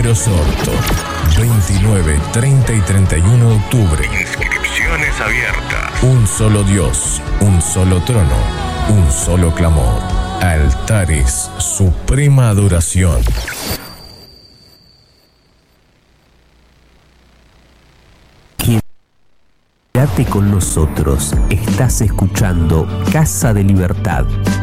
Osorto. 29, 30 y 31 de octubre. Inscripciones abiertas. Un solo Dios, un solo trono, un solo clamor. Altares, suprema adoración. Quédate con nosotros. Estás escuchando Casa de Libertad.